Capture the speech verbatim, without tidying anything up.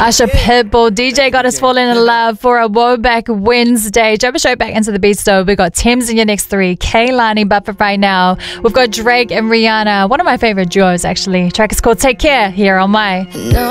Usher, Pitbull, D J got us falling in love for a Woback Wednesday. Jump straight back into the beats though. We've got Thames in your next three, Kehlani, but for right now, we've got Drake and Rihanna. One of my favorite duos actually. Track is called Take Care here on My.